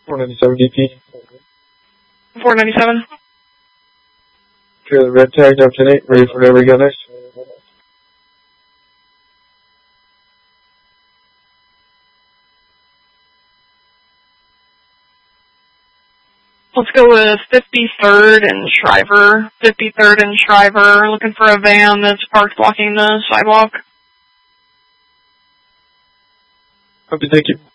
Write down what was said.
497 DP. 497. Okay, red tag, now 10-8, ready for whatever you got next. Let's go with 53rd and Shriver. 53rd and Shriver, looking for a van that's parked blocking the sidewalk. Okay, thank you.